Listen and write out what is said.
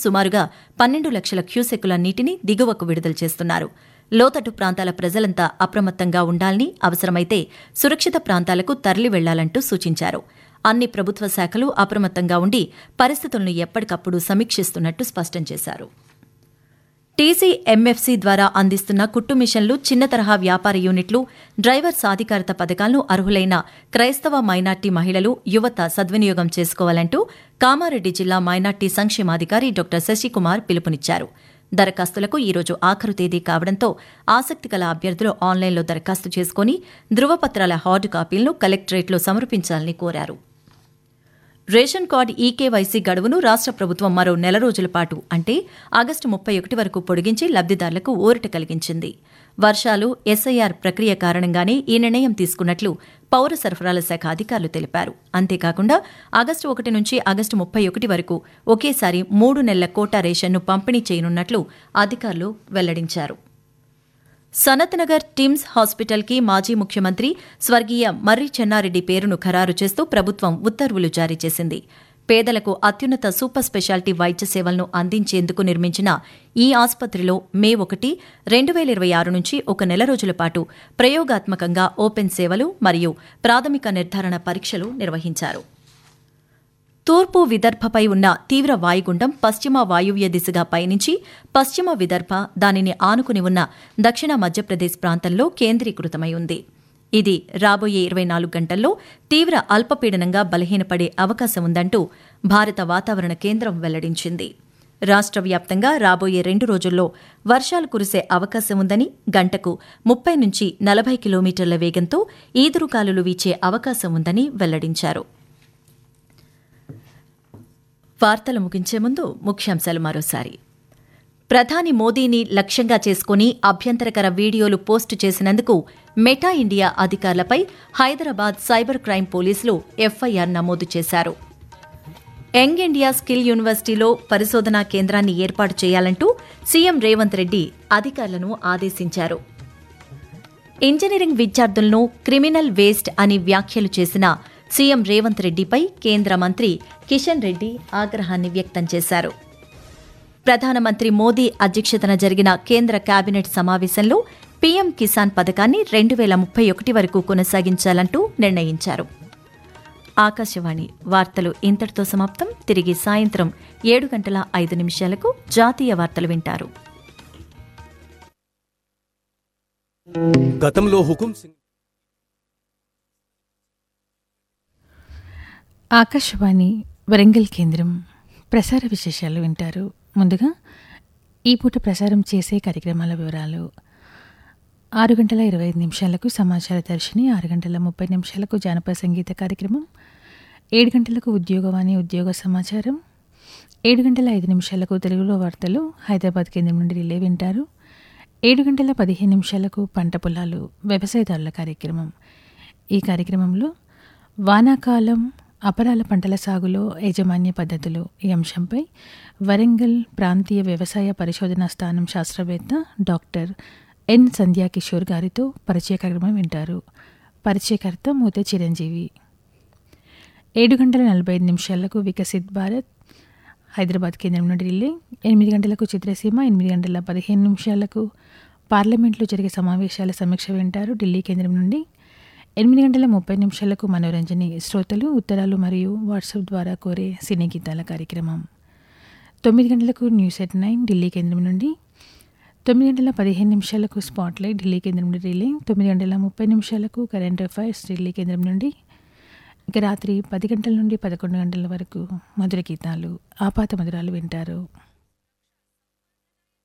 సుమారుగా 12 లక్షల క్యూసెక్కుల నీటిని దిగువకు విడుదల చేస్తున్నారు. లోతట్టు ప్రాంతాల ప్రజలంతా అప్రమత్తంగా ఉండాలని, అవసరమైతే సురక్షిత ప్రాంతాలకు తరలి వెళ్లాలంటూ సూచించారు. అన్ని ప్రభుత్వ శాఖలు అప్రమత్తంగా ఉండి పరిస్థితులను ఎప్పటికప్పుడు సమీక్షిస్తున్నట్టు స్పష్టం చేశారు. టీసీఎంఎఫ్సీ ద్వారా అందిస్తున్న కుట్టు మిషన్లు, చిన్న తరహా వ్యాపార యూనిట్లు, డ్రైవర్ సాధికారత పథకాలను అర్హులైన క్రైస్తవ మైనార్టీ మహిళలు, యువత సద్వినియోగం చేసుకోవాలంటూ కామారెడ్డి జిల్లా మైనార్టీ సంక్షేమాధికారి డాక్టర్ శశికుమార్ పిలుపునిచ్చారు. దరఖాస్తులకు ఈరోజు ఆఖరు తేదీ కావడంతో ఆసక్తి గల అభ్యర్థులు ఆన్లైన్లో దరఖాస్తు చేసుకుని ధృవపత్రాల హార్డు కాపీలను కలెక్టరేట్లో సమర్పించాలని కోరారు. రేషన్ కార్డు ఈకేవైసీ గడువును రాష్ట్ర ప్రభుత్వం మరో నెల రోజుల పాటు అంటే ఆగస్టు 31 వరకు పొడిగించి లబ్దిదారులకు ఊరట కలిగించింది. వర్షాలు, ఎస్ఐఆర్ ప్రక్రియ కారణంగానే ఈ నిర్ణయం తీసుకున్నట్లు పౌర సరఫరాల శాఖ అధికారులు తెలిపారు. అంతేకాకుండా ఆగస్టు 1 నుంచి ఆగస్టు 31 వరకు ఒకేసారి 3 నెలల కోటా రేషన్ను పంపిణీ చేయనున్నట్లు అధికారులు వెల్లడించారు. సనత్నగర్ టిమ్స్ హాస్పిటల్కి మాజీ ముఖ్యమంత్రి స్వర్గీయ మర్రి చెన్నారెడ్డి పేరును ఖరారు చేస్తూ ప్రభుత్వం ఉత్తర్వులు జారీ చేసింది. పేదలకు అత్యున్నత సూపర్ స్పెషాలిటీ వైద్య సేవలను అందించేందుకు నిర్మించిన ఈ ఆసుపత్రిలో మే 1, 2026 నుంచి ఒక నెల రోజుల పాటు ప్రయోగాత్మకంగా ఓపెన్ సేవలు మరియు ప్రాథమిక నిర్ధారణ పరీక్షలు నిర్వహించారు. తూర్పు విదర్భపై ఉన్న తీవ్ర వాయుగుండం పశ్చిమ వాయువ్య దిశగా పయనించి పశ్చిమ విదర్భ, దానిని ఆనుకుని ఉన్న దక్షిణ మధ్యప్రదేశ్ ప్రాంతంలో కేంద్రీకృతమై ఉంది. ఇది రాబోయే 24 గంటల్లో తీవ్ర అల్పపీడనంగా బలహీనపడే అవకాశం ఉందంటూ భారత వాతావరణ కేంద్రం వెల్లడించింది. రాష్ట్ర వ్యాప్తంగా రాబోయే 2 రోజుల్లో వర్షాలు కురిసే అవకాశం ఉందని, గంటకు 30 నుంచి 40 కిలోమీటర్ల వేగంతో ఈదురుగాలులు వీచే అవకాశం ఉందని వెల్లడించారు. వార్తలు ముగించే ముందు ముఖ్యాంశాలు మరోసారి. ప్రధాని మోదీని లక్ష్యంగా చేసుకుని అభ్యంతరకర వీడియోలు పోస్టు చేసినందుకు మెటా ఇండియా అధికారులపై హైదరాబాద్ సైబర్ క్రైమ్ పోలీసులు ఎఫ్ఐఆర్ నమోదు చేశారు. యంగ్ ఇండియా స్కిల్ యూనివర్సిటీలో పరిశోధనా కేంద్రాన్ని ఏర్పాటు చేయాలంటూ సీఎం రేవంత్ రెడ్డి అధికారులను ఆదేశించారు. ఇంజనీరింగ్ విద్యార్థులను క్రిమినల్ వేస్ట్ అని వ్యాఖ్యలు చేసిన సీఎం రేవంత్ రెడ్డిపై కేంద్ర మంత్రి కిషన్ రెడ్డి ఆగ్రహాన్ని వ్యక్తం చేశారు. ప్రధానమంత్రి మోదీ అధ్యక్షతన జరిగిన కేంద్ర కేబినెట్ సమావేశంలో పీఎం కిసాన్ పథకాన్ని 2031 వరకు కొనసాగించాలంటూ నిర్ణయించారు. ఆకాశవాణి వార్తలు ఇంతటితో సమాప్తం. తిరిగి సాయంత్రం 7:05 జాతీయ వార్తలు వింటారు. గతంలో హుకుం సింగ్ ఆకాశవాణి వరంగల్ కేంద్రం ప్రసార విశేషాలు వింటారు. ముందుగా ఈ పూట ప్రసారం చేసే కార్యక్రమాల వివరాలు. 6:25 సమాచార దర్శిని, 6:30 జానపద సంగీత కార్యక్రమం, 7 ఉద్యోగవాణి ఉద్యోగ సమాచారం, 7:05 తెలుగులో వార్తలు హైదరాబాద్ కేంద్రం నుండి రిలే వింటారు. 7:15 పంట పొలాలు వ్యవసాయదారుల కార్యక్రమం. ఈ కార్యక్రమంలో వానాకాలం అపరాల పంటల సాగులో యాజమాన్య పద్ధతులు ఈ అంశంపై వరంగల్ ప్రాంతీయ వ్యవసాయ పరిశోధనా స్థానం శాస్త్రవేత్త డాక్టర్ ఎన్ సంధ్యాకిషోర్ గారితో పరిచయ కార్యక్రమం వింటారు. పరిచయకర్త మూత చిరంజీవి. 7:45 వికసిత్ భారత్ హైదరాబాద్ కేంద్రం నుండి రిలే, 8 చిత్రసీమ, 8:15 పార్లమెంట్లో జరిగే సమావేశాల సమీక్ష వింటారు ఢిల్లీ కేంద్రం నుండి. 8:30 మనోరంజని, శ్రోతలు ఉత్తరాలు మరియు వాట్సాప్ ద్వారా కోరే సినీ గీతాల కార్యక్రమం. 9 న్యూస్ ఎట్ 9 ఢిల్లీ కేంద్రం నుండి. 9:15 స్పాట్లైట్ ఢిల్లీ కేంద్రం నుండి రిలే, 9:30 కరెంట్ అఫైర్స్ ఢిల్లీ కేంద్రం నుండి. ఇక రాత్రి 10 గంటల నుండి 11 గంటల వరకు మధుర గీతాలు, ఆపాత మధురాలు వింటారు.